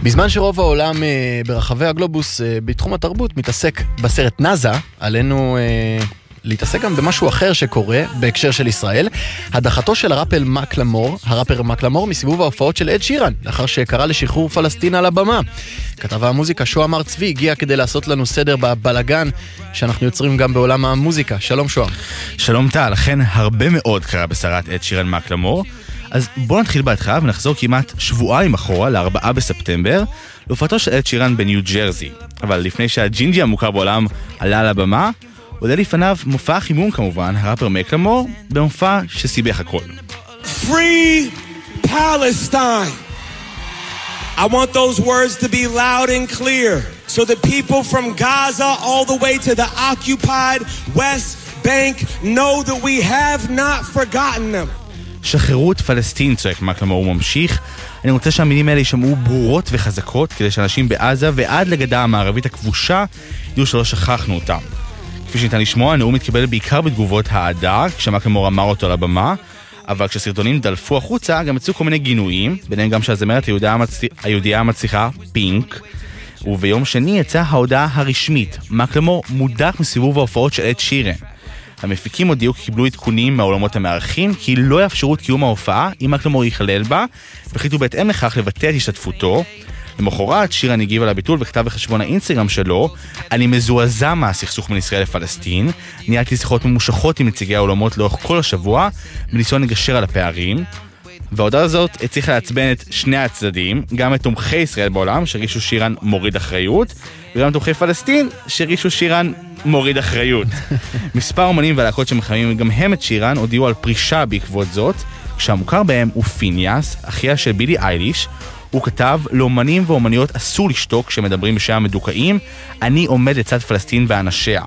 בזמן שרוב העולם ברחבי הגלובוס בתחום התרבות מתעסק בסרט נאזה, עלינו להתעסק גם במשהו אחר שקורה בהקשר של ישראל. הדחתו של הראפר מקלמור מסיבוב ההופעות של אד שירן, לאחר שקרא לשחרור פלסטין על הבמה. כתב המוזיקה שוהם הר צבי הגיע כדי לעשות לנו סדר בבלגן שאנחנו יוצרים גם בעולם המוזיקה. שלום שוהם. שלום טל, לכן הרבה מאוד קרה בסרט אד שירן מקלמור. אז בואו נתחיל בהתחלה ונחזור כמעט שבועיים אחורה, ל4 בספטמבר, להופעתו של אד שירן בניו ג'רזי. אבל לפני שהג'ינג'י המוכר בעולם עלה על הבמה, עולה לפניו מופע חימום כמובן, הראפר מקלמור, במופע שסיבך הכל. Free Palestine. I want those words to be loud and clear so the people from Gaza all the way to the occupied West Bank know that we have not forgotten them. שחררו את פלסטין, צועק מקלמור וממשיך. אני רוצה שהמילים האלה יישמעו ברורות וחזקות כדי שאנשים בעזה ועד לגדה המערבית הכבושה ידעו שלא שכחנו אותם. כפי שניתן לשמוע, הנאום התקבל בעיקר בתגובות העדה, כשמקלמור אמר אותו על הבמה, אבל כשסרטונים דלפו החוצה, גם יצאו כל מיני גינויים, ביניהם גם שהזמרת היהודייה המצליחה, פינק, וביום שני יצאה ההודעה הרשמית, מקלמור מודח מסיבוב ההופעות של אד שירן. המפיקים הודיעו כי קיבלו עדכונים מהעולמות המארחים, כי לא יאפשרו את קיום ההופעה אם מקלמור ייכלל בה, והחליטו בהתאם לכך לבטל את השתתפותו. למחרת שירן הגיב על הביטול וכתב בחשבון האינסטגרם שלו, אני מזועזע מהסכסוך בין ישראל לפלסטין, ניהלתי שיחות ממושכות עם נציגי העולמות לאורך כל השבוע, בניסיון לגשר על הפערים, וההודעה הזאת הצליחה לעצבן את שני הצדדים, גם את תומכי ישראל בעולם, שהרגישו שירן מוריד אחריות, וגם תומכי פלסטין, שהרגישו שירן מוריד אחריות. מספר אומנים והלהקות שמחייבים גם הם את שירן הודיעו על פרישה בעקבות זאת, כשהמוכר בהם הוא פיניאס, אחיה של בילי אייליש. הוא כתב, לאומנים ואומניות אסור לשתוק כשמדברים בשעה מדוכאים, אני עומד לצד פלסטין ואנשיה.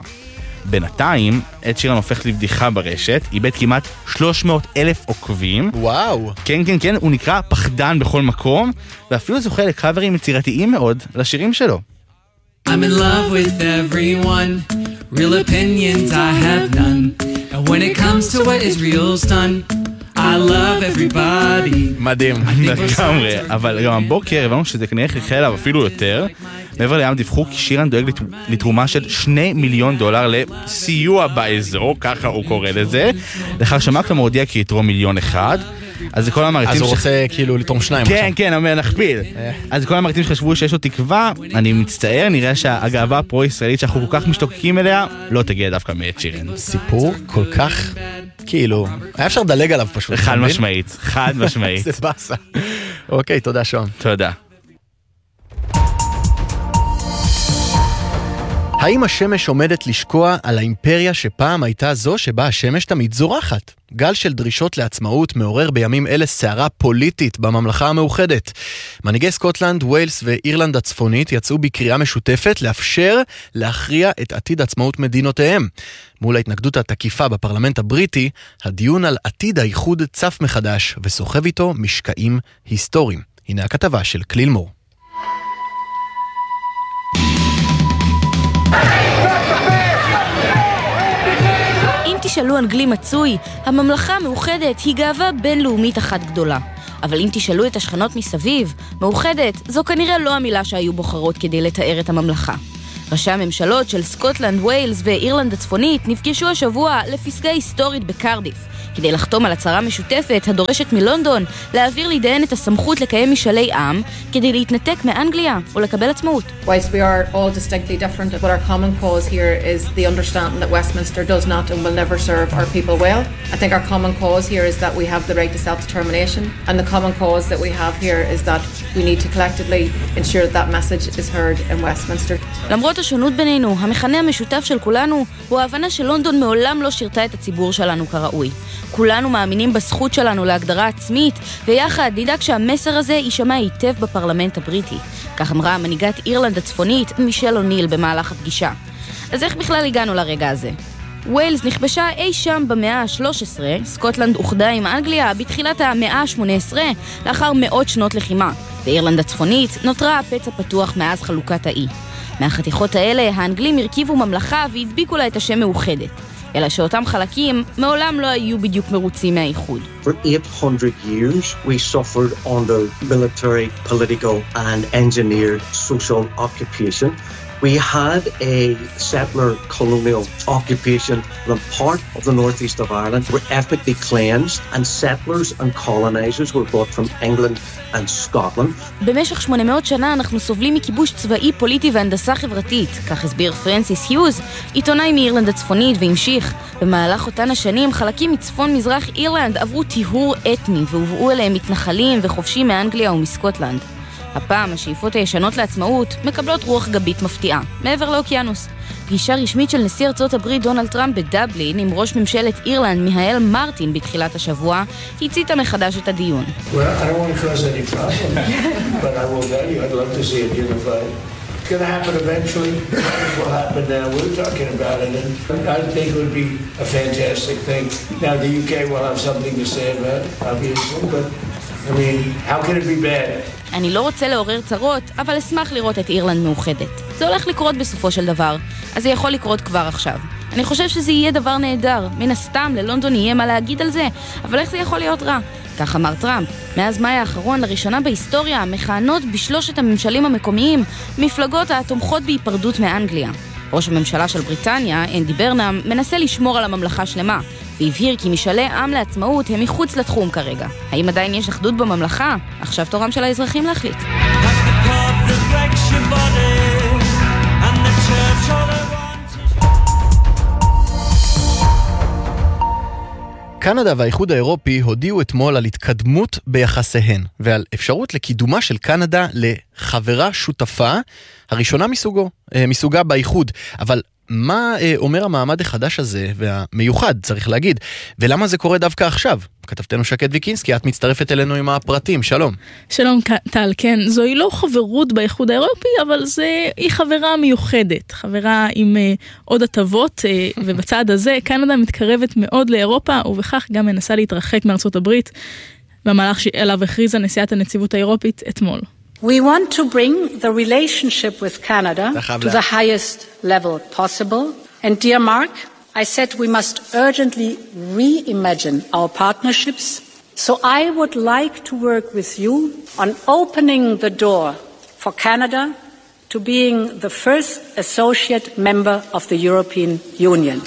בינתיים, אד שירן הופך לבדיחה ברשת, איבד כמעט 300,000 עוקבים. וואו. כן, כן, כן, הוא נקרא פחדן בכל מקום, ואפילו זוכה לקאברים יצירתיים מאוד לשירים שלו. I'm in love with everyone, real opinions I have none, and when it comes to what Israel's done, I love everybody. מדהים, לגמרי, אבל גם הבוקר הבנו שזה כנראה חלחל אליו אפילו יותר. מעבר לים דיווחו כי שירן דואג לתרומה של $2 מיליון לסיוע באזור, ככה הוא קורא לזה, לאחר שמקלמור הודיע כי יתרום $1 מיליון. אז כל המעריצים אז הוא רוצה כאילו לתרום 2. כן, כן, אומר נכפיל. אז כל המעריצים שחשבו שיש לו תקווה, אני מצטער, נראה שהגאווה הפרו-ישראלית שאנחנו כל כך משתוקקים אליה, לא תגיע דווקא מאד שירן. סיפור כל כך, כאילו, היה אפשר לדלג עליו פשוט. חד משמעית, חד משמעית. זה בסה. אוקיי, תודה שוהם. תודה. האם השמש עומדת לשקוע על האימפריה שפעם הייתה זו שבה השמש תמיד זורחת? גל של דרישות לעצמאות מעורר בימים אלה סערה פוליטית בממלכה המאוחדת. מנהיגי סקוטלנד, ווילס ואירלנד הצפונית יצאו בקריאה משותפת לאפשר להכריע את עתיד עצמאות מדינותיהם. מול ההתנגדות התקיפה בפרלמנט הבריטי, הדיון על עתיד האיחוד צף מחדש וסוחב איתו משקעים היסטוריים. הנה הכתבה של קליל מור. תשאלו אנגלי מצוי, הממלכה המאוחדת היא גאווה בינלאומית אחת גדולה. אבל אם תשאלו את השכנות מסביב, מאוחדת זו כנראה לא המילה שהיו בוחרות כדי לתאר את הממלכה. ראשי הממשלות של סקוטלנד, ווילס ואירלנד הצפונית נפגשו השבוע לפסגה היסטורית בקרדיף, כדי לחתום על הצהרה משותפת הדורשת מלונדון להעביר לידיהן את הסמכות לקיים משאלי עם כדי להתנתק מאנגליה או לקבל עצמאות. Whilst we are all distinctly different, but our common cause here is the understanding that Westminster does not and will never serve our people well. I think our common cause here is that we have the right to self-determination, and the common cause that we have here is that we need to collectively ensure that that message is heard in Westminster. למרות השונות בינינו, המכנה המשותף של כולנו הוא ההבנה שלונדון מעולם לא שירתה את הציבור שלנו כראוי. כולנו מאמינים בזכות שלנו להגדרה עצמית, ויחד נדאג שהמסר הזה יישמע היטב בפרלמנט הבריטי. כך אמרה מנהיגת אירלנד הצפונית מישל אוניל במהלך הפגישה. אז איך בכלל הגענו לרגע הזה? ווילס נכבשה אי שם במאה ה-13, סקוטלנד אוחדה עם אנגליה בתחילת המאה ה-18 לאחר מאות שנות לחימה, ואירלנד הצפונית נותרה הפצע פתוח מאז חלוקת האי. מהחתיכות האלה האנגלים הרכיבו ממלכה והדביקו לה את השם מאוחדת. אלא שאותם חלקים מעולם לא היו בדיוק מרוצים מהאיחוד. For 800 years we suffered under military, political and engineered social occupation. We had a settler colonial occupation when part of the northeast of Ireland were ethnically cleansed and settlers and colonizers were brought from England and Scotland. במשך 800 שנה אנחנו סובלים מכיבוש צבאי, פוליטי והנדסה חברתית, כך הסביר פרנסיס היוז, עיתונאי מאירלנד הצפונית, והמשיך. במהלך אותן השנים חלקים מצפון מזרח אירלנד עברו טיהור אתני והובאו אליהם מתנחלים וחופשים מאנגליה ומסקוטלנד. הפעם השאיפות הישנות לעצמאות מקבלות רוח גבית מפתיעה, מעבר לאוקיינוס. פגישה רשמית של נשיא ארצות הברית דונלד טראמפ בדבלין עם ראש ממשלת אירלנד מיהאל מרטין בתחילת השבוע הציתה מחדש את הדיון. Well, I don't want to cause any problem, but I will tell you, I'd love to see it unified. It's going to happen eventually. It will happen now. We're talking about it, and I think it would be a fantastic thing. Now, the UK will have something to say about it, obviously, but, I mean, how can it be bad? אני לא רוצה לעורר צרות, אבל אשמח לראות את אירלנד מאוחדת. זה הולך לקרות בסופו של דבר, אז זה יכול לקרות כבר עכשיו. אני חושב שזה יהיה דבר נהדר. מן הסתם, ללונדון יהיה מה להגיד על זה, אבל איך זה יכול להיות רע? כך אמר טראמפ. מאז מאי האחרון, לראשונה בהיסטוריה, מכהנות בשלושת הממשלים המקומיים מפלגות התומכות בהיפרדות מאנגליה. ראש הממשלה של בריטניה, אנדי ברנאם, מנסה לשמור על הממלכה שלמה, והבהיר כי משאלי עם לעצמאות הם מחוץ לתחום כרגע. האם עדיין יש אחדות בממלכה? עכשיו תורם של האזרחים להחליט. קנדה והאיחוד האירופי הודיעו אתמול על התקדמות ביחסיהן, ועל אפשרות לקידומה של קנדה לחברה שותפה, הראשונה מסוגה באיחוד. אבל מה אומר המעמד החדש הזה, והמיוחד צריך להגיד, ולמה זה קורה דווקא עכשיו? כתבתנו שקד ויקינסקי, את מצטרפת אלינו עם הפרטים, שלום. שלום טל, כן, זוהי לא חברות באיחוד האירופי, אבל היא חברה מיוחדת, חברה עם עוד הטבות, ובצד הזה קנדה מתקרבת מאוד לאירופה, ובכך גם מנסה להתרחק מארצות הברית, במהלך שעליו הכריזה נשיאת הנציבות האירופית אתמול. We want to bring the relationship with Canada to the highest level possible. And dear Mark, I said we must urgently reimagine our partnerships. So I would like to work with you on opening the door for Canada to being the first associate member of the European Union.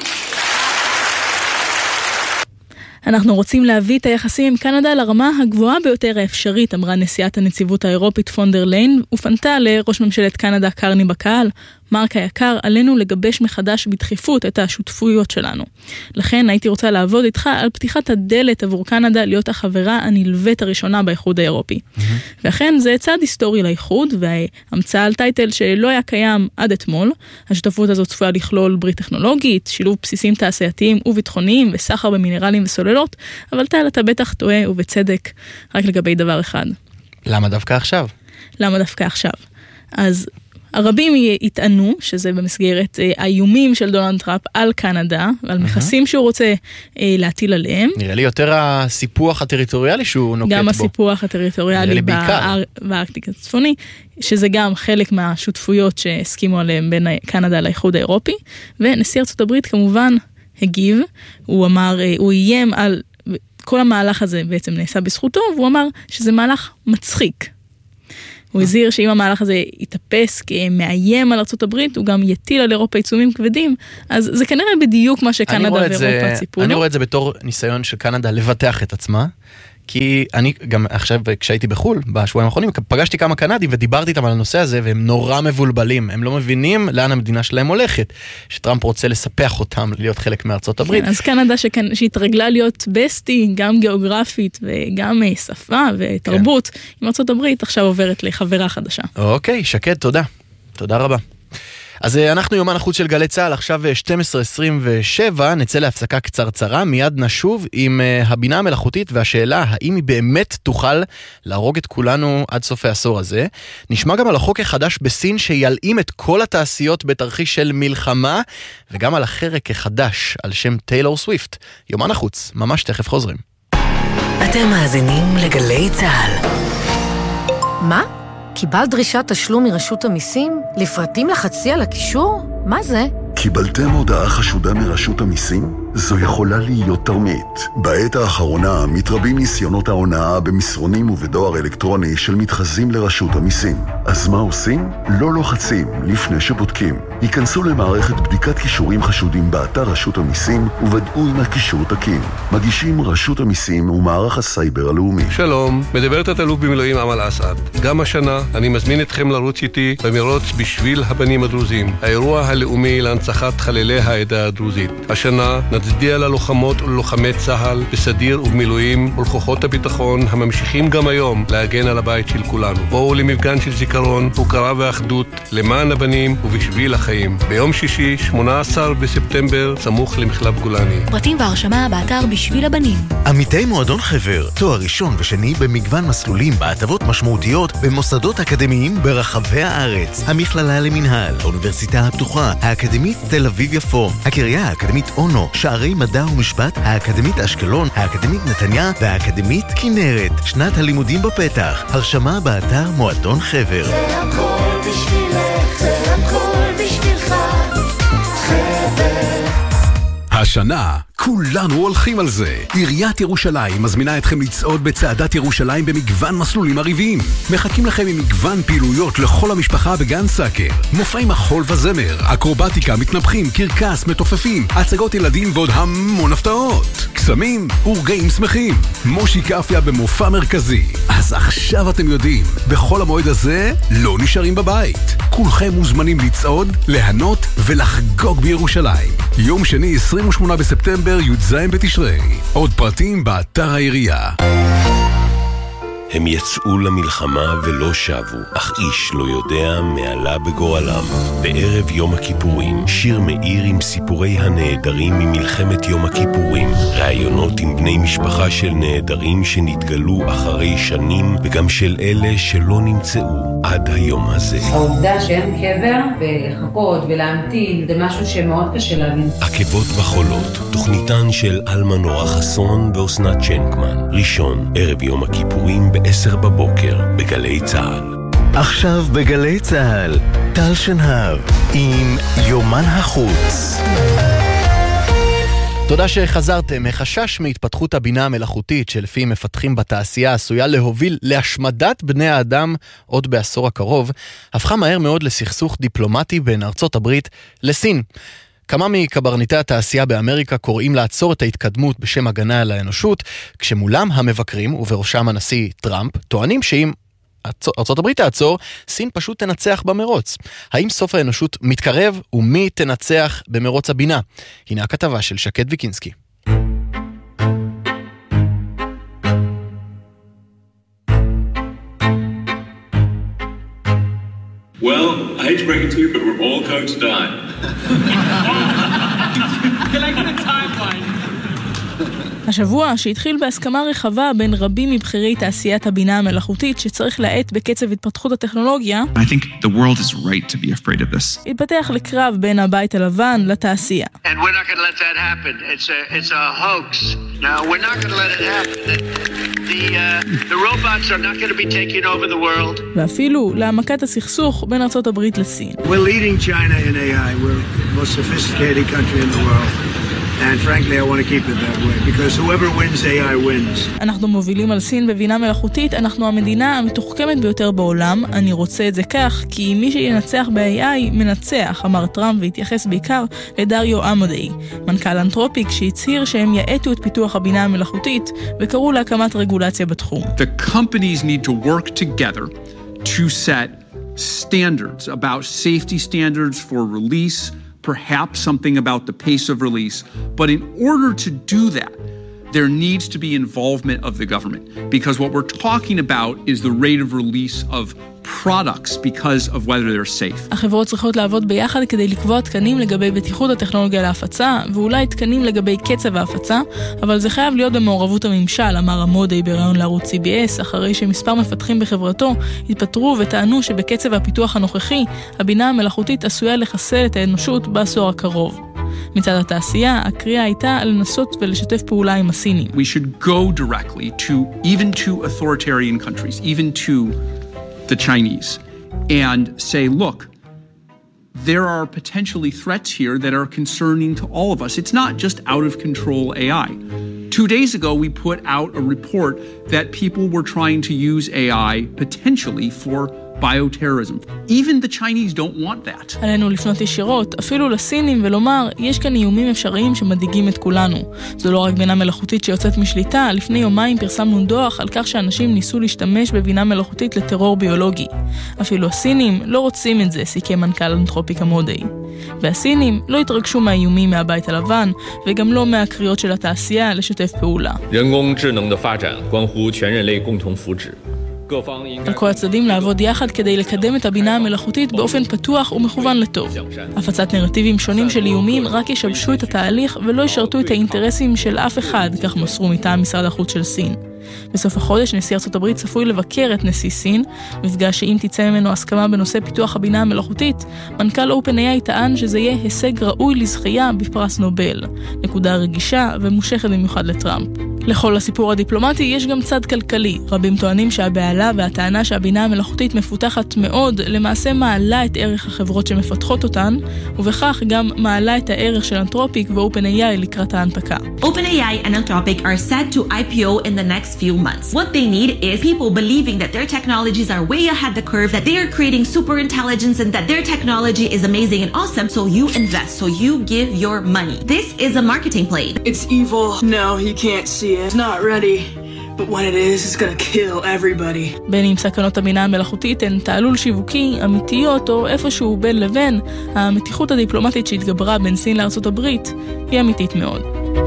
אנחנו רוצים להביא את היחסים עם קנדה לרמה הגבוהה ביותר האפשרית, אמרה נשיאת הנציבות האירופית פונדר ליין, ופנתה לראש ממשלת קנדה קרני בקהל. מרק היקר, עלינו לגבש מחדש בדחיפות את השותפויות שלנו. לכן הייתי רוצה לעבוד איתך על פתיחת הדלת עבור קנדה להיות החברה הנלווית הראשונה באיחוד האירופי. ואכן זה צעד היסטורי לאיחוד, והמצאה על טייטל שלא היה קיים עד אתמול. השותפות הזאת צפויה לכלול ברית טכנולוגית, שילוב בסיסים תעשייתיים וביטחוניים, וסחר במינרלים וסוללות, אבל טל, אתה בטח טועה ובצדק רק לגבי דבר אחד. למה דווקא עכשיו? למה דווקא עכשיו? אז הרבים יטענו שזה במסגרת האיומים של דונלד טראמפ על קנדה, ועל מכסים שהוא רוצה להטיל עליהם. נראה לי יותר הסיפוח הטריטוריאלי שהוא נוקט בו. גם הסיפוח הטריטוריאלי בארקטיק הצפוני, שזה גם חלק מהשותפויות שהסכימו עליהם בין קנדה לאיחוד האירופי, ונשיא ארצות הברית כמובן הגיב, הוא אמר, הוא איים על כל המהלך הזה בעצם נעשה בזכותו, והוא אמר שזה מהלך מצחיק. הוא הזהיר שאם המהלך הזה יתאפס כמאיים על ארצות הברית, הוא גם יטיל על אירופה עיצומים כבדים, אז זה כנראה בדיוק מה שקנדה ואירופה ציפו. אני רואה את זה בתור ניסיון של קנדה לבטח את עצמה, כי אני גם עכשיו כשהייתי בחול, בשבועיים האחרונים, פגשתי כמה קנדים ודיברתי איתם על הנושא הזה, והם נורא מבולבלים, הם לא מבינים לאן המדינה שלהם הולכת, שטראמפ רוצה לספח אותם להיות חלק מארצות הברית. כן, אז קנדה שהתרגלה להיות בסטי, גם גיאוגרפית וגם שפה ותרבות, כן. עם ארצות הברית עכשיו עוברת לחברה חדשה. אוקיי, שקד, תודה. תודה רבה. אז אנחנו יומן החוץ של גלי צהל, עכשיו 12:27, נצא להפסקה קצרצרה, מיד נשוב עם הבינה המלאכותית והשאלה האם היא באמת תוכל להרוג את כולנו עד סוף העשור הזה. נשמע גם על החוק החדש בסין שילאים את כל התעשיות בתרחיש של מלחמה, וגם על החרק החדש על שם טיילור סוויפט. יומן החוץ, ממש תכף חוזרים. אתם מאזינים לגלי צהל. מה? קיבל דרישת תשלום מרשות המיסים? לפרטים לחצי על הקישור? מה זה? קיבלתם הודעה חשודה מרשות המיסים? זו יכולה להיות תרמית. בעת האחרונה מתרבים ניסיונות ההונאה במסרונים ובדואר אלקטרוני של מתחזים לרשות המיסים. אז מה עושים? לא לוחצים לפני שבודקים. היכנסו למערכת בדיקת קישורים חשודים באתר רשות המיסים וודאו אם הקישור תקין. מגישים רשות המיסים ומערך הסייבר הלאומי. שלום, מדברת התלוף במילואים אמל אסעד. גם השנה אני מזמין אתכם לרוץ איתי במרוץ בשביל הבנים הדרוזים, האירוע הלאומי להנצחת חללי העדה הדרוזית. השנה נצדיע ללוחמות וללוחמי צה"ל בסדיר ובמילואים ולכוחות הביטחון הממשיכים גם היום להגן על הבית של כולנו. בואו למפגן של זיכרון, הוקרה ואחדות למען הבנים ובשביל החיים. ביום שישי, 18 בספטמבר, סמוך למחלף גולני. פרטים והרשמה באתר בשביל הבנים. עמיתי מועדון חבר, תואר ראשון ושני במגוון מסלולים בהטבות משמעותיות במוסדות אקדמיים ברחבי הארץ. המכללה למנהל, האוניברסיטה הפתוחה, האקדמית תל אביב יפו, הקריה האקדמית אונו, שערי מדע ומשפט, האקדמית אשקלון, האקדמית נתניה והאקדמית כנרת. שנת הלימודים בפתח. הרשמה באתר מועדון חבר. זה הכל בשבילך, זה הכל בשבילך, חבר. השנה כולנו הולכים על זה. עיריית ירושלים מזמינה אתכם לצעוד בצעדת ירושלים במגוון מסלולים עריביים. מחכים לכם עם מגוון פעילויות לכל המשפחה בגן סאקר. מופעי מחול וזמר, אקרובטיקה, מתנפחים, קרקס, מתופפים, הצגות ילדים ועוד המון הפתעות. קסמים ורגעים שמחים. מושי קפיה במופע מרכזי. אז עכשיו אתם יודעים, בכל המועד הזה לא נשארים בבית. כולכם מוזמנים לצעוד, להנות ולחגוג בירושלים. יום שני 28 בספטמבר י"ז בתשרי. עוד פרטים באתר העירייה. הם יצאו למלחמה ולא שבו, אך איש לא יודע מעלה בגורלם. בערב יום הכיפורים, שיר מאיר עם סיפורי הנעדרים ממלחמת יום הכיפורים. ראיונות עם בני משפחה של נעדרים שנתגלו אחרי שנים, וגם של אלה שלא נמצאו עד היום הזה. העובדה שאין קבר ולחכות ולהמתין, זה משהו שמאוד קשה להבין. עקבות בחולות, תוכניתן של אלמה נורא חסון ואוסנת שנקמן. ראשון, ערב יום הכיפורים ב-10 בבוקר, בגלי צהל. עכשיו בגלי צהל, טל שנהב עם יומן החוץ. תודה שחזרתם. חשש מהתפתחות הבינה המלאכותית שלפי מפתחים בתעשייה עשויה להוביל להשמדת בני האדם עוד בעשור הקרוב, הפכה מהר מאוד לסכסוך דיפלומטי בין ארצות הברית לסין. כמה מקברניטי התעשייה באמריקה קוראים לעצור את ההתקדמות בשם הגנה על האנושות, כשמולם המבקרים, ובראשם הנשיא טראמפ, טוענים שאם ארצות הברית תעצור, סין פשוט תנצח במרוץ. האם סוף האנושות מתקרב, ומי תנצח במרוץ הבינה? הנה הכתבה של שקד ויקינסקי. Well, I hate to break it to you, but we're all going to die. Can I get a timeline? השבוע שהתחיל בהסכמה רחבה בין רבים מבחירי תעשיית הבינה המלאכותית שצריך לעט בקצב התפתחות הטכנולוגיה, I think the world is right to be afraid of this. התפתח לקרב בין הבית הלבן לתעשייה. And we're not going to let that happen. It's a hoax. No, we're not going to let it happen. The robots are not going to be taking over the world. ואפילו להעמקת הסכסוך בין ארצות הברית לסין. We're leading China in AI. We're the most sophisticated country in the world. And frankly, I want to keep it that way, because whoever wins AI wins. אנחנו מובילים על סין בבינה מלאכותית, אנחנו המדינה המתוחכמת ביותר בעולם. אני רוצה את זה כך, כי מי שינצח ב-AI מנצח, אמר טראמפ, והתייחס בעיקר לדריו אמודאי, מנכ"ל אנתרופיק, שהצהיר שהם יעטו את פיתוח הבינה המלאכותית, וקראו להקמת רגולציה בתחום. The companies need to work together to set standards about safety standards for release, perhaps something about the pace of release. But in order to do that, there needs to be involvement of the government, because what we're talking about is the rate of release of products because of whether they're safe. החברות צריכות לעבוד ביחד כדי לקבוע תקנים לגבי בטיחות הטכנולוגיה להפצה, ואולי תקנים לגבי קצב ההפצה, אבל זה חייב להיות במעורבות הממשל, אמר אמודאי בראיון לערוץ CBS, אחרי שמספר מפתחים בחברתו התפטרו וטענו שבקצב הפיתוח הנוכחי, הבינה המלאכותית עשויה לחסל את האנושות בעשור הקרוב. מצד התעשייה, הקריאה הייתה לנסות ולשתף פעולה עם הסינים. We should go directly to even to authoritarian countries, even to the Chinese, and say, look, there are potentially threats here that are concerning to all of us. It's not just out of control AI. 2 days ago, we put out a report that people were trying to use AI potentially for bioterrorism. Even the Chinese don't want that. עלינו לפנות ישירות, אפילו לסינים, ולומר, יש כאן איומים אפשריים שמדאיגים את כולנו. זו לא רק בינה מלאכותית שיוצאת משליטה, לפני יומיים פרסמנו דוח על כך שאנשים ניסו להשתמש בבינה מלאכותית לטרור ביולוגי. אפילו הסינים לא רוצים את זה, סיכם מנכ"ל אנתרופיק המודעי. והסינים לא התרגשו מהאיומים מהבית הלבן, וגם לא מהקריאות של התעשייה לשתף פעולה. 人工智能的发展关乎全人类共同福祉。 על כל הצדדים לעבוד יחד כדי לקדם את הבינה המלאכותית באופן פתוח ומכוון לטוב. הפצת נרטיבים שונים של איומים רק ישבשו את התהליך ולא ישרתו את האינטרסים של אף אחד, כך מסרו מטעם משרד החוץ של סין. בסוף החודש נשיא ארצות הברית צפוי לבקר את נשיא סין, מפגש שאם תצא ממנו הסכמה בנושא פיתוח הבינה המלאכותית, מנכ"ל OpenAI טען שזה יהיה הישג ראוי לזכייה בפרס נובל, נקודה רגישה ומושכת במיוחד לטראמפ. לכל הסיפור הדיפלומטי יש גם צד כלכלי. רבים טוענים שהבעלה והטענה שהבינה המלאכותית מפותחת מאוד למעשה מעלה את ערך החברות שמפתחות אותן, ובכך גם מעלה את הערך של אנתרופיק ו-OpenAI לקראת ההנפקה. OpenAI and Anthropic are set to IPO in the next few months. What they need is people believing that their technologies are way ahead the curve, that they are creating super intelligence and that their technology is amazing and awesome, so you invest, so you give your money. This is a marketing play. It's evil. No, you can't see it. It's not ready. But when it is, it's gonna kill everybody. בין אם סכנות הבינה המלאכותית הן תעלול שיווקי, אמיתיות או איפשהו בין לבין, המתיחות הדיפלומטית שהתגברה בין סין לארצות הברית היא אמיתית מאוד.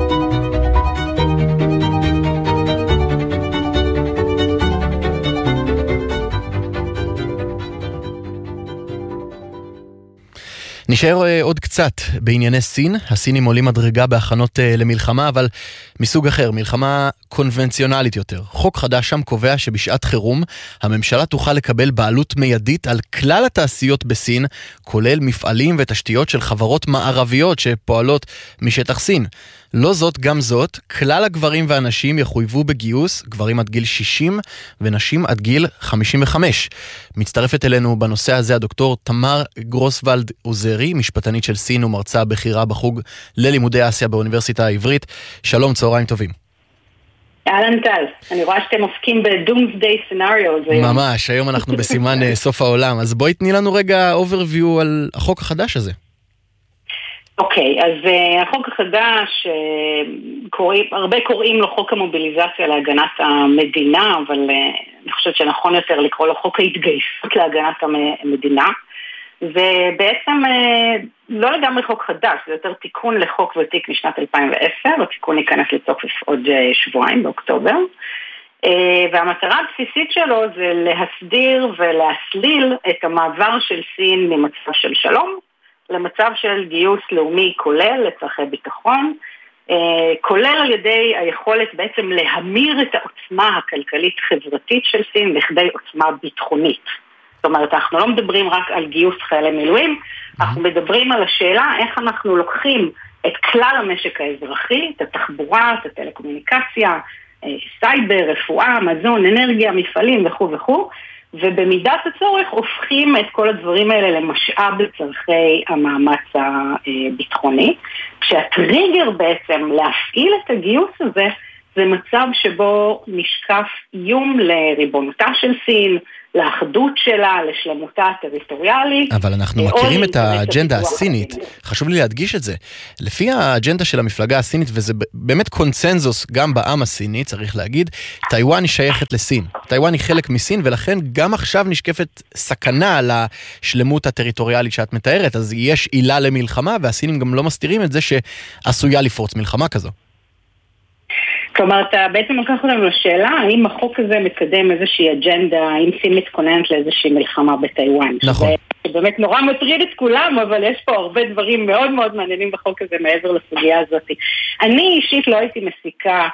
נשאר עוד קצת בענייני סין. הסינים עולים מדרגה בהכנות למלחמה, אבל מסוג אחר, מלחמה קונבנציונלית יותר. חוק חדש שם קובע שבשעת חירום הממשלה תוכל לקבל בעלות מיידית על כלל התעשיות בסין, כולל מפעלים ותשתיות של חברות מערביות שפועלות משטח סין. לא זאת גם זאת, כלל הגברים והנשים יחויבו בגיוס, גברים עד גיל 60 ונשים עד גיל 55. מצטרפת אלינו בנושא הזה הדוקטור תמר גרוסוולד עוזרי, משפטנית של סין ומרצה בכירה בחוג ללימודי אסיה באוניברסיטה העברית. שלום, צהריים טובים. אהלן טל, אני רואה שאתם עוסקים ב-Doomsday Scenarios היום. ממש, היום אנחנו בסימן סוף העולם, אז בואי תני לנו רגע overview על החוק החדש הזה. אוקיי, אז החוק החדש, הרבה קוראים לו חוק המוביליזציה להגנת המדינה, אבל אני חושבת שנכון יותר לקרוא לו חוק ההתגייסות להגנת המדינה. זה בעצם לא לגמרי חוק חדש, זה יותר תיקון לחוק ותיק משנת 2010, התיקון ייכנס לתוקף עוד שבועיים באוקטובר, והמטרה הבסיסית שלו זה להסדיר ולהסליל את המעבר של סין ממצב של שלום, למצב של גיוס לאומי כולל לצרכי ביטחון, כולל על ידי היכולת בעצם להמיר את העוצמה הכלכלית-חברתית של סין לכדי עוצמה ביטחונית. זאת אומרת, אנחנו לא מדברים רק על גיוס חיילי מילואים, אנחנו מדברים על השאלה איך אנחנו לוקחים את כלל המשק האזרחי, את התחבורה, את הטלקומוניקציה, סייבר, רפואה, מזון, אנרגיה, מפעלים וכו' וכו', ובמידת הצורך הופכים את כל הדברים האלה למשאב לצרכי המאמץ הביטחוני, כשהטריגר בעצם להפעיל את הגיוס הזה, זה מצב שבו נשקף איום לריבונותה של סין, לאחדות שלה, לשלמותה הטריטוריאלית. אבל אנחנו מכירים את האג'נדה הסינית, חשוב לי להדגיש את זה. לפי האג'נדה של המפלגה הסינית, וזה באמת קונצנזוס גם בעם הסיני, צריך להגיד, טיואן היא שייכת לסין. טיואן היא חלק מסין, ולכן גם עכשיו נשקפת סכנה לשלמות הטריטוריאלית שאת מתארת, אז יש עילה למלחמה, והסינים גם לא מסתירים את זה שעשויה לפרוץ מלחמה כזו. כלומר, אתה בעצם לקח אותנו לשאלה, האם החוק הזה מקדם איזושהי אג'נדה, האם סין מתכוננת לאיזושהי מלחמה בטיואן. נכון. זה באמת נורא מטריד את כולם, אבל יש פה הרבה דברים מאוד מאוד מעניינים בחוק הזה מעבר לסוגיה הזאת. אני אישית לא הייתי מסיקה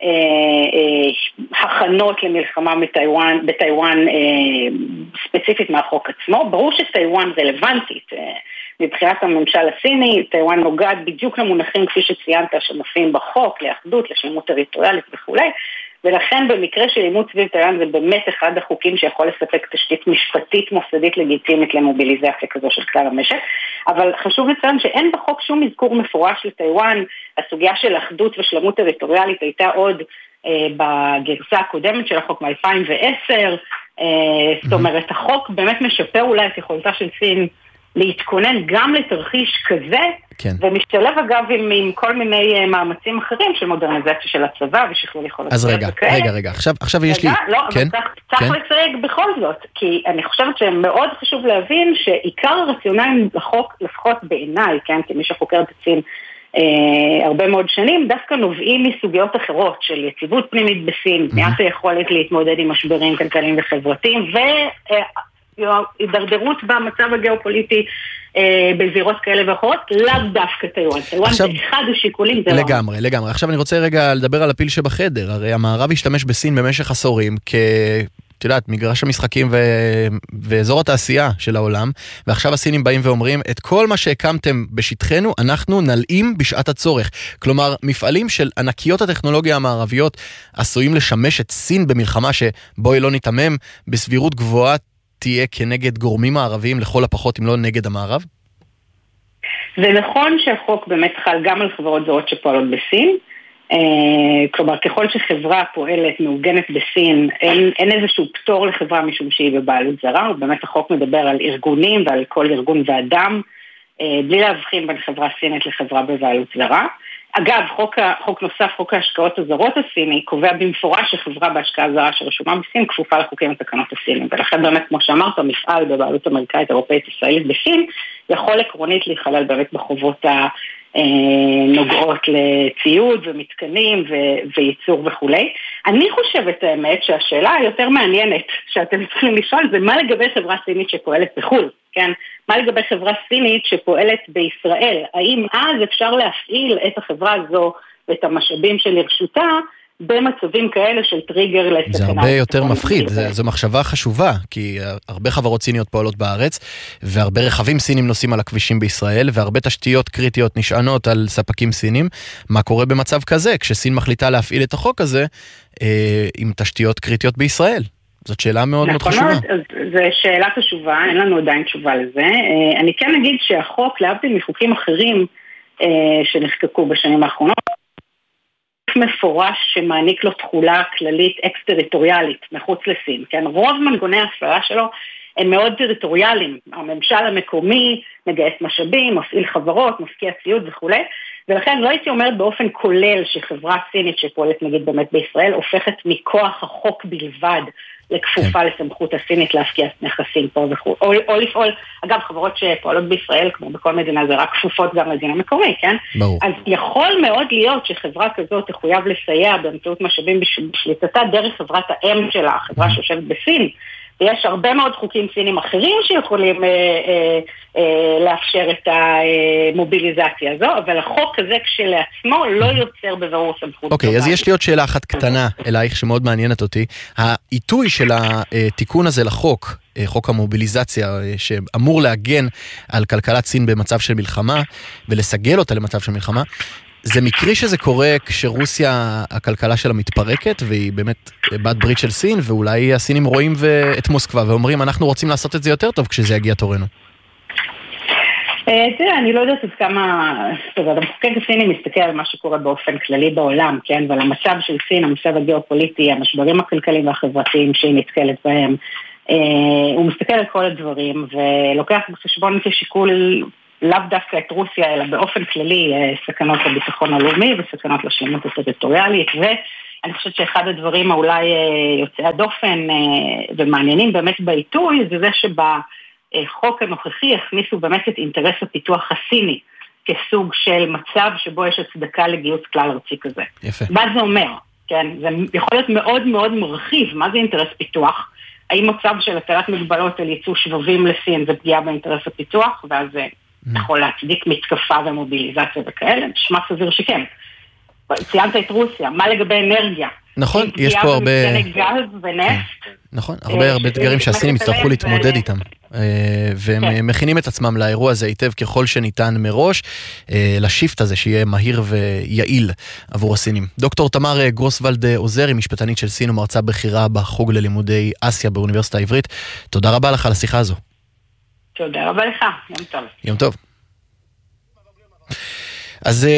הכנות למלחמה בטיואן ספציפית מהחוק עצמו. ברור שטיואן רלוונטית מבחינת הממשל הסיני, טיואן נוגעת בדיוק למונחים כפי שציינת שמופיעים בחוק, לאחדות, לשלמות טריטוריאלית וכו'. ולכן במקרה של אימוץ סביב טייוואן זה באמת אחד החוקים שיכול לספק תשתית משפטית מוסדית לגיטימית למוביליזציה כזו של כלל המשק, אבל חשוב לציין שאין בחוק שום מזכור מפורש לטייוואן. הסוגיה של אחדות ושלמות טריטוריאלית הייתה עוד בגרסה הקודמת של החוק מ-2010, זאת אומרת החוק באמת משפר אולי את יכולתה של סין להתכונן גם לתרחיש כזה, כן. ומשתלב אגב עם כל מיני מאמצים אחרים של מודרניזציה של הצבא ושכלול יכולות. אז רגע, עכשיו יש לי... לא, כן? אבל צריך לסייג בכל זאת, כי אני חושבת שמאוד חשוב להבין שעיקר הרציונלים לחוק, לפחות בעיניי, כן, כמי שחוקר את סין הרבה מאוד שנים, דווקא נובעים מסוגיות אחרות של יציבות פנימית בסין, מעט היכולת להתמודד עם משברים כלכליים וחברתיים, הידרדרות במצב הגיאופוליטי בזירות כאלה ואחרות, לאו דווקא טייוואן. טייוואן זה אחד השיקולים. לגמרי. עכשיו אני רוצה רגע לדבר על הפיל שבחדר. הרי המערב השתמש בסין במשך עשורים את יודעת, מגרש המשחקים ואזור התעשייה של העולם, ועכשיו הסינים באים ואומרים, את כל מה שהקמתם בשטחנו, אנחנו נלאים בשעת הצורך. כלומר, מפעלים של ענקיות הטכנולוגיה המערביות עשויים לשמש את סין במלחמה שבואי לא נתמם, בסבירות גבוהה תהיה כנגד גורמים מערביים לכל הפחות, אם לא נגד המערב? זה נכון שהחוק באמת חל גם על חברות זרות שפועלות בסין, כלומר ככל שחברה פועלת מעוגנת בסין, אין איזשהו פטור לחברה משום שהיא בבעלות זרה, ובאמת החוק מדבר על ארגונים ועל כל ארגון ואדם, בלי להבחין בין חברה סינית לחברה בבעלות זרה. אגב, חוק נוסף, חוק ההשקעות הזרות הסיני, קובע במפורש שחברה בהשקעה זרה שרשומה בסין כפופה לחוקים ותקנות הסינים, ולכן באמת, כמו שאמרת, מפעל בבעלות אמריקאית, אירופאית, ישראלית בסין, יכול עקרונית להיכלל באמת בחובות הנוגעות לציוד ומתקנים וייצור וכו'. אני חושבת האמת שהשאלה היותר מעניינת שאתם צריכים לשאול זה מה לגבי חברה סינית שפועלת בחו"ל, כן? מה לגבי חברה סינית שפועלת בישראל? האם אז אפשר להפעיל את החברה הזו ואת המשאבים שלרשותה במצבים כאלה של טריגר לסכנה? זה הרבה יותר מפחיד, זו מחשבה חשובה, כי הרבה חברות סיניות פועלות בארץ, והרבה רכבים סינים נוסעים על הכבישים בישראל, והרבה תשתיות קריטיות נשענות על ספקים סינים. מה קורה במצב כזה, כשסין מחליטה להפעיל את החוק הזה, עם תשתיות קריטיות בישראל? זאת שאלה מאוד מאוד חשובה. נכון, זו שאלה חשובה, אין לנו עדיין תשובה לזה. אני כן אגיד שהחוק, להבדיל מחוקים אחרים שנחקקו בשנים האחרונות, מפורש שמעניק לו תחולה כללית אקס-טריטוריאלית מחוץ לסין, כן? רוב מנגוני ההפעלה שלו הם מאוד טריטוריאליים. הממשל המקומי מגייס משאבים, מפעיל חברות, מפקיע ציוד וכו'. ולכן לא הייתי אומרת באופן כולל שחברה סינית שפועלת נגיד באמת בישראל הופכת מכוח החוק בלבד לכפופה לסמכות הסינית להפקיע נכסים פה וכו'. או לפעול, אגב, חברות שפועלות בישראל, כמו בכל מדינה, זה רק כפופות גם לדין המקומי, כן? ברור. אז יכול מאוד להיות שחברה כזאת תחויב לסייע באמצעות משאבים בשליטתה דרך חברת האם שלה, החברה שיושבת בסין. ויש הרבה מאוד חוקים סינים אחרים שיכולים לאפשר את המוביליזציה הזו, אבל החוק הזה כשלעצמו לא יוצר בבירור סמכות. אוקיי, אז יש לי עוד שאלה אחת קטנה אלייך שמאוד מעניינת אותי. העיתוי של התיקון הזה לחוק, חוק המוביליזציה, שאמור להגן על כלכלת סין במצב של מלחמה, ולסגל אותה למצב של מלחמה, זה מקרי שזה קורה כשרוסיה, הכלכלה שלה מתפרקת, והיא באמת בת ברית של סין, ואולי הסינים רואים את מוסקבה, ואומרים, אנחנו רוצים לעשות את זה יותר טוב כשזה יגיע תורנו. תראה, אני לא יודעת עד כמה, המחוקק הסיני מסתכל על מה שקורה באופן כללי בעולם, כן? ועל המצב של סין, המצב הגיאופוליטי, המשברים הכלכליים והחברתיים שהיא נתקלת בהם, הוא מסתכל על כל הדברים, ולוקח בחשבון כשיקול לאו דווקא את רוסיה, אלא באופן כללי סכנות לביטחון הלאומי וסכנות לשלמות הטריטוריאלית, ואני חושבת שאחד הדברים אולי יוצאי הדופן ומעניינים באמת בעיתוי, זה זה שבחוק הנוכחי הכניסו באמת את אינטרס הפיתוח הסיני, כסוג של מצב שבו יש הצדקה לגיוס כלל ארצי כזה. יפה. מה זה אומר? כן, זה יכול להיות מאוד מאוד מרחיב, מה זה אינטרס פיתוח? האם מצב של הטלת מגבלות על ייצוא שבבים לסין זה פגיעה באינטרס הפיתוח, ואז זה יכול להצדיק מתקפה ומוביליזציה וכאלה, נשמע סביר שכן. ציינת את רוסיה, מה לגבי אנרגיה? נכון, יש פה הרבה... גז ונפט. נכון, הרבה אתגרים שהסינים יצטרכו להתמודד איתם. והם מכינים את עצמם לאירוע הזה היטב ככל שניתן מראש, לשיפט הזה שיהיה מהיר ויעיל עבור הסינים. דוקטור תמר גרוסוולד עוזרי, משפטנית של סין ומרצה בכירה בחוג ללימודי אסיה באוניברסיטה העברית. תודה רבה לך על השיחה הזו. תודה רבה לך, יום טוב. יום טוב. אז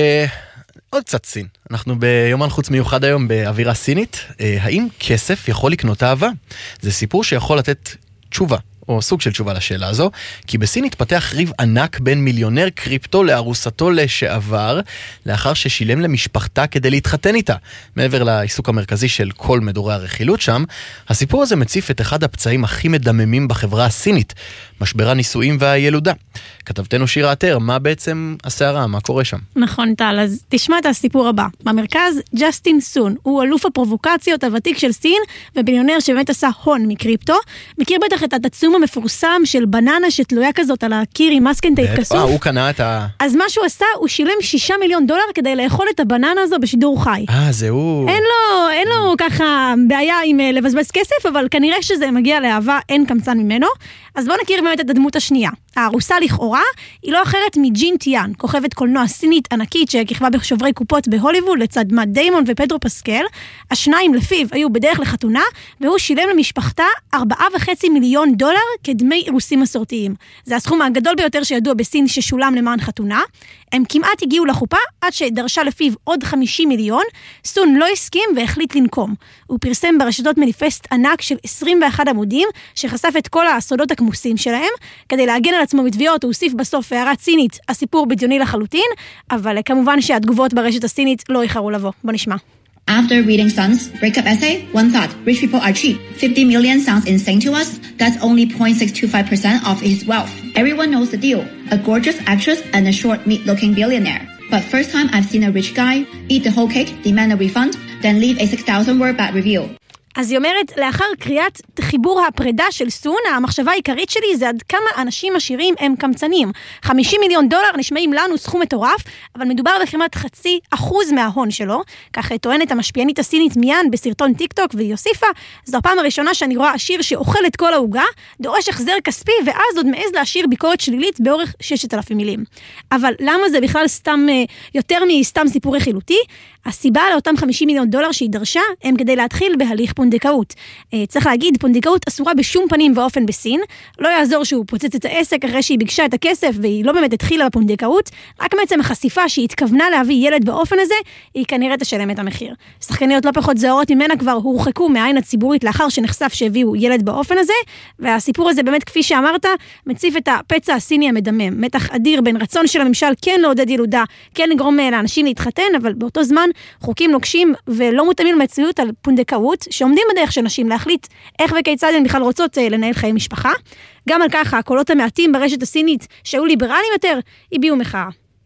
עוד קצת סין. אנחנו ביומן חוץ מיוחד היום באווירה סינית. האם כסף יכול לקנות אהבה? זה סיפור שיכול לתת תשובה, או סוג של תשובה לשאלה הזו, כי בסין התפתח ריב ענק בין מיליונר קריפטו לארוסתו לשעבר, לאחר ששילם למשפחתה כדי להתחתן איתה. מעבר לעיסוק המרכזי של כל מדורי הרכילות שם, הסיפור הזה מציף את אחד הפצעים הכי מדממים בחברה הסינית, משבר הנישואים והילודה. כתבתנו שירה עטר, מה בעצם הסערה, מה קורה שם? נכון טל, אז תשמע את הסיפור הבא. במרכז, ג'סטין סון, הוא אלוף הפרובוקציות הוותיק של סין, וביליונר שבאמת עשה הון מקריפטו. מכיר בטח את התצלום המפורסם של בננה שתלויה כזאת על הקיר עם מסקנטייט כסוף? הוא קנה את ה... אז מה שהוא עשה, הוא שילם $6 מיליון כדי לאכול את הבננה הזו בשידור חי. זה הוא. אין לו ככה בעיה עם לבזבז כסף, אבל כנראה שזה מגיע לאהבה, אין קמצן ממנו. אז בואו נכיר באמת את הדמות השנייה. הארוסה לכאורה היא לא אחרת מג'ין טיאן, כוכבת קולנוע סינית ענקית שכיכבה בשוברי קופות בהוליווד לצד מאט דיימון ופדרו פסקל. השניים לפיו היו בדרך לחתונה, והוא שילם למשפחתה $4.5 מיליון כדמי אירוסים מסורתיים. זה הסכום הגדול ביותר שידוע בסין ששולם למען חתונה. הם כמעט הגיעו לחופה עד שדרשה לפיו עוד 50 מיליון. סון לא הסכים והחליט לנקום. הוא פרסם ברשתות מניפסט ענק של 21 עמודים שחשף את כל הסודות הכמוסים שלהם. כדי להגן על עצמו בתביעות הוא הוסיף בסוף הערה צינית, הסיפור בדיוני לחלוטין, אבל כמובן שהתגובות ברשת הסינית לא איחרו לבוא. בוא נשמע. After reading Sun's breakup essay, one thought, rich people are cheap. 50 million sounds insane to us. That's only 0.625% of his wealth. Everyone knows the deal. A gorgeous actress and a short, meat-looking billionaire. But first time I've seen a rich guy eat the whole cake, demand a refund, then leave a 6,000-word bad review. אז היא אומרת, לאחר קריאת חיבור הפרידה של סון, המחשבה העיקרית שלי זה עד כמה אנשים עשירים הם קמצנים. $50 מיליון נשמעים לנו סכום מטורף, אבל מדובר בכמעט 0.5% מההון שלו. כך טוענת המשפיענית הסינית מיאן בסרטון טיק טוק, והיא הוסיפה, זו הפעם הראשונה שאני רואה עשיר שאוכל את כל ההוגה, דורש החזר כספי, ואז עוד מעז להשאיר ביקורת שלילית באורך 6,000 מילים. אבל למה זה בכלל סתם, יותר מסתם סיפור רכילותי? הסיבה לאותם $50 מיליון שהיא דרשה, הם כדי להתחיל בהליך פונדקאות. צריך להגיד, פונדקאות אסורה בשום פנים ואופן בסין, לא יעזור שהוא פוצץ את העסק אחרי שהיא ביקשה את הכסף, והיא לא באמת התחילה בפונדקאות, רק בעצם החשיפה שהיא התכוונה להביא ילד באופן הזה, היא כנראה תשלם את המחיר. שחקניות לא פחות זהורות ממנה כבר הורחקו מהעין הציבורית לאחר שנחשף שהביאו ילד באופן הזה, והסיפור הזה באמת, כפי שאמרת, מציף את הפצע הסיני המדמם. מתח אדיר בין רצון של הממשל כן לעודד ילודה, כן לגרום לאנשים להתחתן, אבל באותו זמן חוקים נוקשים ולא מותאמים למציאות על פונדקאות, שעומדים בדרך של נשים להחליט איך וכיצד הן בכלל רוצות לנהל חיי משפחה. גם על כך הקולות המעטים ברשת הסינית שהיו ליברליים יותר, הביעו מחאה.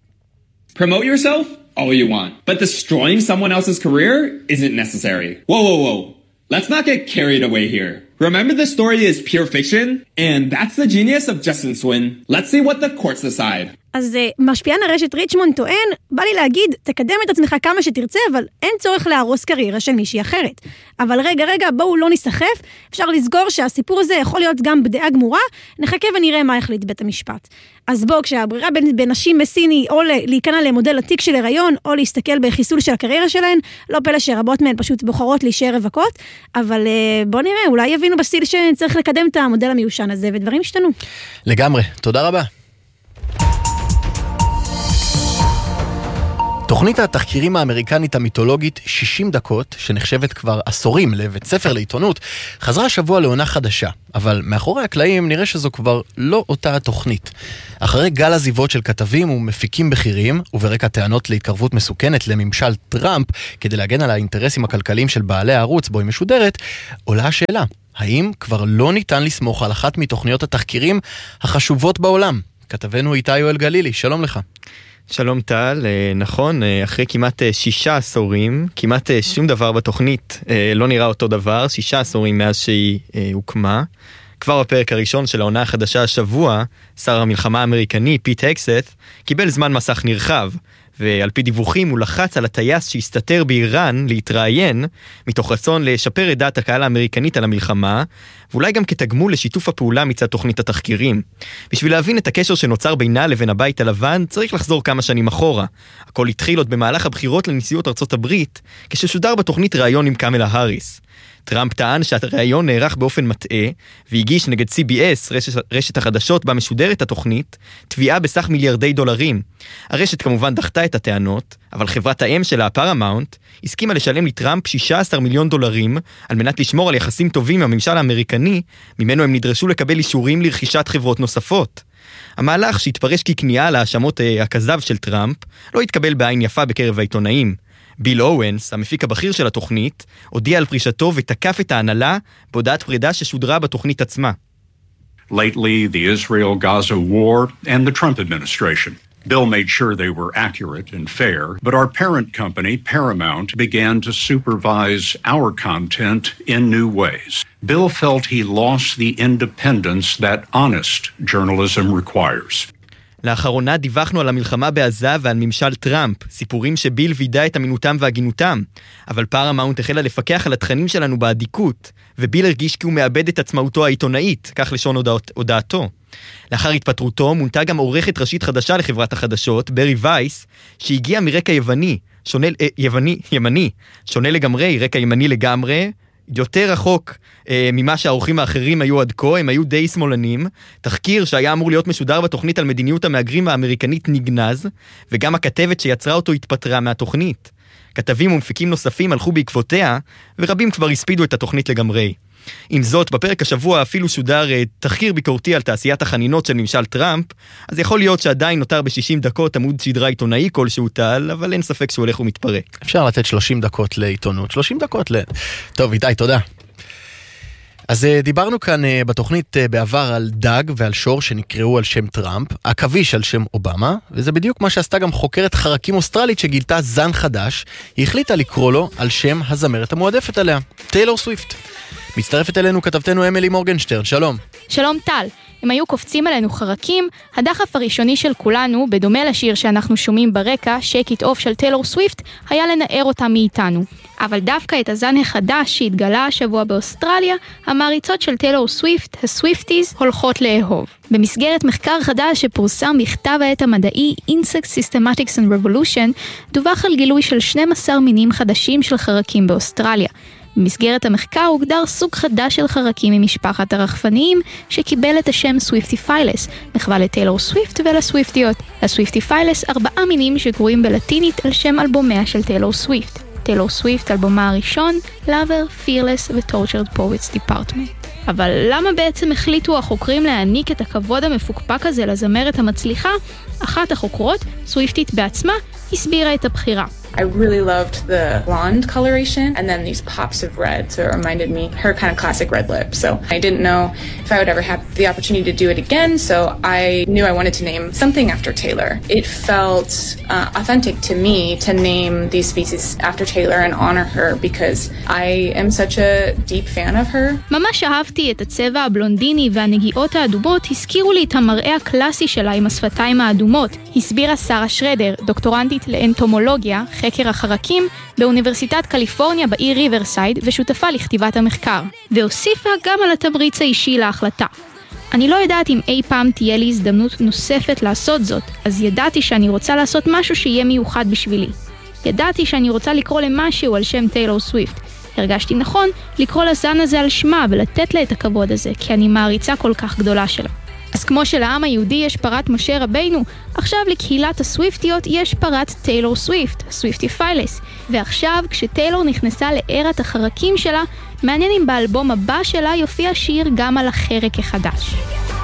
Promote yourself all you want, but destroying someone else's career isn't necessary. Whoa. Let's not get carried away here. Remember, the story is pure fiction, and that's the genius of Justin Swin. Let's see what the courts decide. אז משפיען הרשת ריצ'מונד טוען, בא לי להגיד, תקדם את עצמך כמה שתרצה, אבל אין צורך להרוס קריירה של מישהי אחרת. אבל רגע, בואו לא נסחף, אפשר לסגור שהסיפור הזה יכול להיות גם בדעה גמורה, נחכה ונראה מה יחליט בית המשפט. אז בואו, כשהברירה בין נשים בסיני, או להיכנע למודל עתיק של הריון, או להסתכל בחיסול של הקריירה שלהן, לא פלא שרבות מהן פשוט בוחרות להישאר רווקות, אבל בואו נראה, אולי יבינו בסיל שצריך לקדם את המודל המיושן הזה, ודברים ישתנו. לגמרי, תודה רבה. תוכנית התחקירים האמריקנית המיתולוגית 60 דקות, שנחשבת כבר עשורים לבית ספר לעיתונות, חזרה השבוע לעונה חדשה, אבל מאחורי הקלעים נראה שזו כבר לא אותה התוכנית. אחרי גל עזיבות של כתבים ומפיקים בכירים, וברקע טענות להתקרבות מסוכנת לממשל טראמפ, כדי להגן על האינטרסים הכלכליים של בעלי הערוץ בו היא משודרת, עולה השאלה, האם כבר לא ניתן לסמוך על אחת מתוכניות התחקירים החשובות בעולם? כתבנו איתי יואל גלילי, שלום לך. שלום טל, נכון, אחרי כמעט 6 עשורים, כמעט שום דבר בתוכנית לא נראה אותו דבר, 6 עשורים מאז שהיא הוקמה. כבר בפרק הראשון של העונה החדשה השבוע, שר המלחמה האמריקני פיט הקסת קיבל זמן מסך נרחב, ועל פי דיווחים הוא לחץ על הטייס שהסתתר באיראן להתראיין, מתוך רצון לשפר את דעת הקהל האמריקנית על המלחמה, ואולי גם כתגמול לשיתוף הפעולה מצד תוכנית התחקירים. בשביל להבין את הקשר שנוצר בינה לבין הבית הלבן, צריך לחזור כמה שנים אחורה. הכל התחיל עוד במהלך הבחירות לנשיאות ארצות הברית, כששודר בתוכנית ראיון עם קמלה האריס. טראמפ טען שהראיון נערך באופן מטעה, והגיש נגד CBS, רשת החדשות בה משודרת התוכנית, תביעה בסך $מיליארדי. הרשת כמובן דחתה את הטענות, אבל חברת האם שלה, פרמאונט, הסכימה לשלם לטראמפ $16 מיליון על מנת לשמור על יחסים טובים עם הממשל האמריקני, ממנו הם נדרשו לקבל אישורים לרכישת חברות נוספות. המהלך שהתפרש ככניעה להאשמות הכזב של טראמפ, לא התקבל בעין יפה בקרב העיתונאים. ביל אוונס, המפיק הבכיר של התוכנית, הודיע על פרישתו ותקף את ההנהלה בהודעת פרידה ששודרה בתוכנית עצמה. Lately, the Israel-Gaza war and the Trump administration. Bill made sure they were accurate and fair, but our parent company, Paramount, began to supervise our content in new ways. Bill felt he lost the independence that honest journalism requires. לאחרונה דיווחנו על המלחמה בעזה ועל ממשל טראמפ, סיפורים שביל וידא את אמינותם והגינותם, אבל פרמאונט החלה לפקח על התכנים שלנו בעדיקות, וביל הרגיש כי הוא מאבד את עצמאותו העיתונאית, כך לשון הודעתו. לאחר התפטרותו מונתה גם עורכת ראשית חדשה לחברת החדשות, ברי וייס, שהגיעה מרקע ימני, שונה לגמרי, רקע ימני לגמרי, יותר רחוק ממה שהעורכים האחרים היו עד כה, הם היו די שמאלנים, תחקיר שהיה אמור להיות משודר בתוכנית על מדיניות המהגרים האמריקנית נגנז, וגם הכתבת שיצרה אותו התפטרה מהתוכנית. כתבים ומפיקים נוספים הלכו בעקבותיה, ורבים כבר הספידו את התוכנית לגמרי. עם זאת, בפרק השבוע אפילו שודר תחקיר ביקורתי על תעשיית החנינות של ממשל טראמפ, אז יכול להיות שעדיין נותר ב-60 דקות עמוד שדרה עיתונאי כלשהו טל, אבל אין ספק שהוא הולך ומתפרק. אפשר לתת 30 דקות לעיתונות, 30 דקות טוב, איתי, תודה. אז דיברנו כאן בתוכנית בעבר על דג ועל שור שנקראו על שם טראמפ, עכביש על שם אובמה, וזה בדיוק מה שעשתה גם חוקרת חרקים אוסטרלית שגילתה זן חדש, היא החליטה לקרוא לו על שם הזמרת המועדפת עליה, טיילור סוויפט. מצטרפת אלינו כתבתנו אמילי מורגנשטרן, שלום. שלום טל, אם היו קופצים עלינו חרקים, הדחף הראשוני של כולנו, בדומה לשיר שאנחנו שומעים ברקע, Shake It Off של טיילור סוויפט, היה לנער אותה מאיתנו. אבל דווקא את הזן החדש שהתגלה השבוע באוסטרליה, המעריצות של טיילור סוויפט, הסוויפטיז, הולכות לאהוב. במסגרת מחקר חדש שפורסם בכתב העת המדעי Insect Systematics and Revolution, דווח על גילוי של 12 מינים חדשים של חרקים באוסטרליה. במסגרת המחקר הוגדר סוג חדש של חרקים ממשפחת הרחפניים שקיבל את השם סוויפטיפיילס, מחווה לטיילור סוויפט ולסוויפטיות. הסוויפטיפיילס 4 מינים שקרויים בלטינית על שם אלבומיה של טיילור סוויפט. טיילור סוויפט, אלבומה הראשון, Lover, Fearless ו-Tortured Poets Department. אבל למה בעצם החליטו החוקרים להעניק את הכבוד המפוקפק הזה לזמרת המצליחה? אחת החוקרות, סוויפטית בעצמה, הסבירה את הבחירה. I really loved the blonde coloration and then these pops of red, so it reminded me her kind of classic red lip. So I didn't know if I would ever have the opportunity to do it again, so I knew I wanted to name something after Taylor. It felt authentic to me to name these species after Taylor and honor her because I am such a deep fan of her. ממש אהבתי את הצבע הבלונדיני והנגיעות האדומות, הזכירו לי את המראה הקלאסי שלה עם השפתיים האדומות. הסבירה שרה שרדר, דוקטורנטית לאנטומולוגיה, חקר החרקים, באוניברסיטת קליפורניה בעיר ריברסייד, ושותפה לכתיבת המחקר. והוסיפה גם על התמריץ האישי להחלטה. אני לא יודעת אם אי פעם תהיה לי הזדמנות נוספת לעשות זאת, אז ידעתי שאני רוצה לעשות משהו שיהיה מיוחד בשבילי. ידעתי שאני רוצה לקרוא למשהו על שם טיילור סוויפט. הרגשתי נכון לקרוא לזן הזה על שמה ולתת לה את הכבוד הזה, כי אני מעריצה כל כך גדולה שלה. אז כמו שלעם היהודי יש פרת משה רבינו, עכשיו לקהילת הסוויפטיות יש פרת טיילור סוויפט, הסוויפטיפיילס. ועכשיו כשטיילור נכנסה לארת החרקים שלה, מעניין אם באלבום הבא שלה יופיע שיר גם על החרק החדש.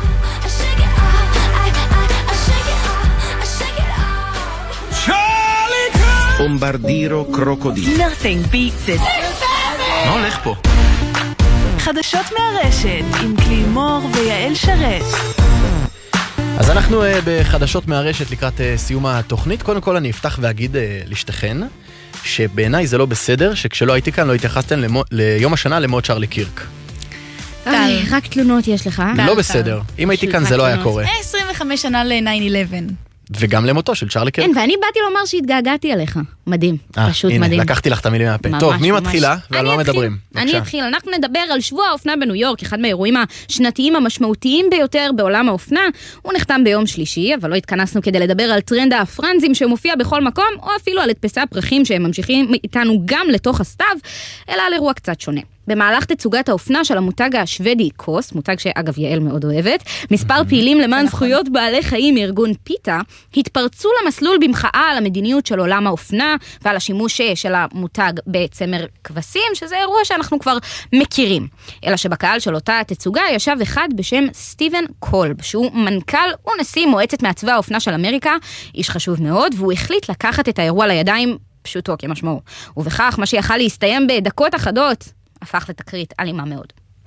בומברדירו קרוקודיל. Nothing beats it. מה הולך פה? חדשות מהרשת עם קלימור ויעל שרת. אז אנחנו בחדשות מהרשת לקראת סיום התוכנית. קודם כל אני אפתח ואגיד לשתכן שבעיניי זה לא בסדר שכשלא הייתי כאן לא התייחסתם ליום השנה למות צ'רלי קירק. טל, רק תלונות יש לך. לא בסדר. אם הייתי כאן זה לא היה קורה. 25 שנה ל-9/11. וגם למותו של צ'רלי קירק. כן, ואני באתי לומר שהתגעגעתי עליך. מדהים, פשוט הנה, מדהים. לקחתי לך את המילים מהפה. טוב, מי מתחילה ועל מה מדברים? אני אתחיל, אנחנו נדבר על שבוע האופנה בניו יורק, אחד מהאירועים השנתיים המשמעותיים ביותר בעולם האופנה. הוא נחתם ביום שלישי, אבל לא התכנסנו כדי לדבר על טרנד הפרנזים שמופיע בכל מקום, או אפילו על הדפסי הפרחים שהם ממשיכים איתנו גם לתוך הסתיו, אלא על אירוע קצת שונה. במהלך תצוגת האופנה של המותג השוודי קוס, מותג שאגב יעל מאוד אוהבת, מספר פעילים למען זכויות בעלי חיים מארגון פיטה, התפרצו למסלול במחאה על המדיניות של עולם האופנה, ועל השימוש של המותג בצמר כבשים, שזה אירוע שאנחנו כבר מכירים. אלא שבקהל של אותה תצוגה ישב אחד בשם סטיבן קולב, שהוא מנכ"ל ונשיא מועצת מעצבי האופנה של אמריקה, איש חשוב מאוד, והוא החליט לקחת את האירוע לידיים פשוטו כמשמעו. ובכך, מה שיכל להסתיים בדקות אחדות, הפך לתקרית אלימה מאוד.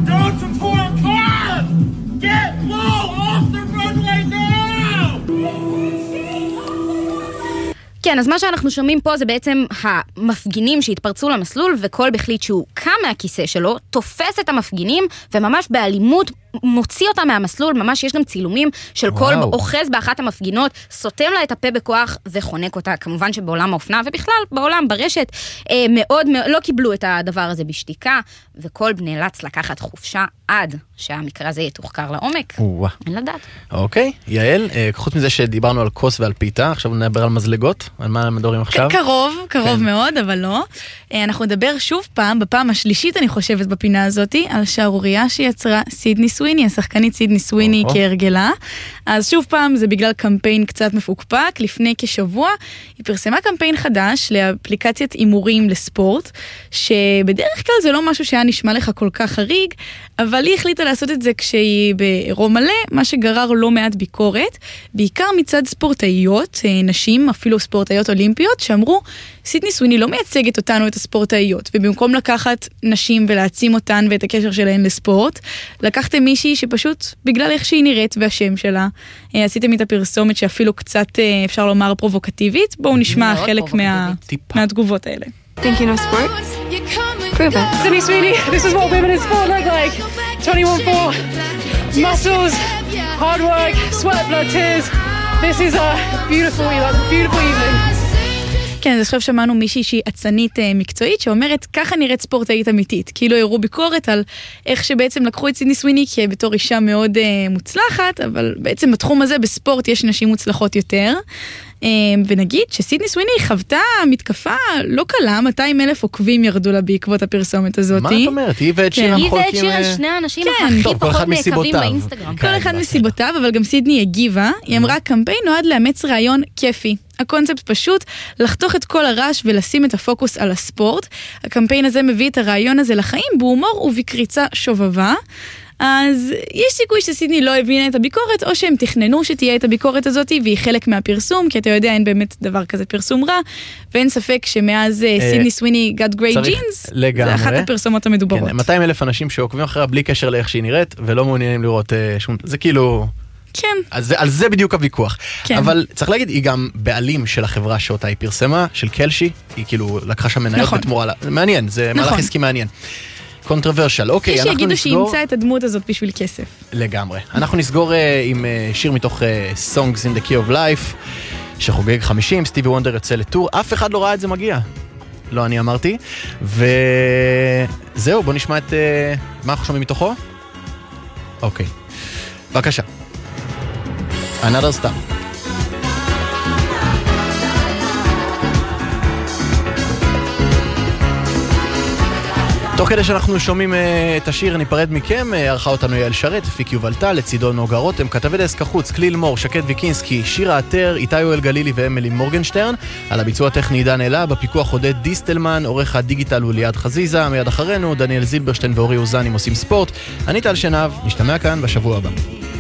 כן, אז מה שאנחנו שומעים פה זה בעצם המפגינים שהתפרצו למסלול, וכל בחליט שהוא קם מהכיסא שלו, תופס את המפגינים, וממש באלימות מוציא אותה מהמסלול, ממש יש גם צילומים של כל אוחז באחת המפגינות, סותם לה את הפה בכוח וחונק אותה, כמובן שבעולם האופנה, ובכלל בעולם, ברשת, מאוד לא קיבלו את הדבר הזה בשתיקה, וכל נאלץ לקחת חופשה עד שהמקרה הזה יתוחקר לעומק. אין לדעת. אוקיי, יעל, חוץ מזה שדיברנו על כוס ועל פיתה, עכשיו נדבר על מזלגות, על מה מדברים עכשיו? קרוב מאוד, אבל לא. אנחנו נדבר שוב פעם, בפעם השלישית אני חושבת בפינה הזאת, על שערוריה שיצרה סידני סוויני, השחקנית סידני סוויני כהרגלה. אז שוב פעם זה בגלל קמפיין קצת מפוקפק. לפני כשבוע היא פרסמה קמפיין חדש לאפליקציית אימורים לספורט, שבדרך כלל זה לא משהו שהיה נשמע לך כל כך חריג, אבל היא החליטה לעשות את זה כשהיא ברום מלא, מה שגרר לא מעט ביקורת, בעיקר מצד ספורטאיות, נשים, אפילו ספורטאיות אולימפיות, שאמרו, סידני סוויני לא מייצגת אותנו את הספורטאיות, ובמקום לקחת נשים ולהעצים אותן ואת הקשר שלהן לספורט, לקחתם מישהי שפשוט בגלל איך שהיא נראית והשם שלה, עשיתם את הפרסומת שאפילו קצת אפשר לומר פרובוקטיבית. בואו נשמע חלק מהתגובות האלה. Thinking of sports? Prove it. Sydney Sweeney, this is what women in sport look like. 21-4, muscles, hard work, sweat, blood, tears. This is a beautiful evening. כן, אז עכשיו שמענו מישהי שהיא עצנית מקצועית, שאומרת, ככה נראית ספורטאית אמיתית. כאילו הראו ביקורת על איך שבעצם לקחו את סידני סוויני, בתור אישה מאוד מוצלחת, אבל בעצם בתחום הזה בספורט יש נשים מוצלחות יותר. ונגיד שסידני סוויני חוותה מתקפה לא קלה, 200,000 עוקבים ירדו לה בעקבות הפרסומת הזאת. מה את אומרת? היא ואת שירן חולקים... היא ואת שירן, שני האנשים הכי פחות נעקבים באינסטגרם. כל אחד מסיבותיו, אבל גם סידני הגיבה. היא אמרה, קמפיין נועד לאמץ רעיון כיפי. הקונספט פשוט לחתוך את כל הרעש ולשים את הפוקוס על הספורט. הקמפיין הזה מביא את הרעיון הזה לחיים בהומור ובקריצה שובבה. אז יש סיכוי שסידני לא הבינה את הביקורת, או שהם תכננו שתהיה את הביקורת הזאת, והיא חלק מהפרסום, כי אתה יודע, אין באמת דבר כזה פרסום רע, ואין ספק שמאז סידני סוויני got great jeans, זה אחת הפרסומות המדוברות. 200,000 אנשים שעוקבים אחריה בלי קשר לאיך שהיא נראית, ולא מעוניינים לראות שום... זה כאילו... כן. אז על זה בדיוק הוויכוח. כן. אבל צריך להגיד, היא גם בעלים של החברה שאותה היא פרסמה, של קלשי, היא כאילו לקחה שם מניות בתמורה. מעניין, זה מהלך עסקי מעניין. קונטרוברשל. אוקיי, אנחנו נסגור... יש שיגידו שימצא את הדמות הזאת בשביל כסף. לגמרי. אנחנו נסגור עם שיר מתוך Songs in the Key of Life, שחוגג 50, סטיבי וונדר יוצא לטור, אף אחד לא ראה את זה מגיע. לא אני אמרתי. וזהו, בוא נשמע את... מה אנחנו שומעים מתוכו? אוקיי. בבקשה. Another Star. תוך כדי שאנחנו שומעים את השיר ניפרד מכם, ערכה אותנו יעל שרת, הפיק יובל טל, לצידו נוגה רותם, כתבי דסק החוץ, כליל מור, שקד ויקינסקי, שירה עטר, איתי יואל גלילי ואמילי מורגנשטרן, על הביצוע הטכני עידן אלה, בפיקוח עודד דיסטלמן, עורך הדיגיטל הוא ליעד חזיזה, מיד אחרינו דניאל זילברשטיין ואורי אוזן עם עושים ספורט. אני טל שנב, נשתמע כאן בשבוע הבא.